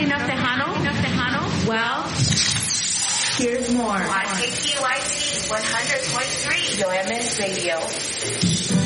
enough Tejano? Well, here's more. On KQYT 100.3 UMS Radio.